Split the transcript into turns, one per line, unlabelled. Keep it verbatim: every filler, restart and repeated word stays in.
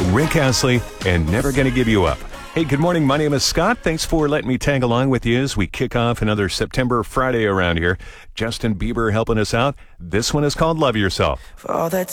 Rick Astley and Never Gonna Give You Up. Hey, good morning. My name is Scott. Thanks for letting me tag along with you as we kick off another September Friday around here. Justin Bieber helping us out. This one is called Love Yourself.
For all that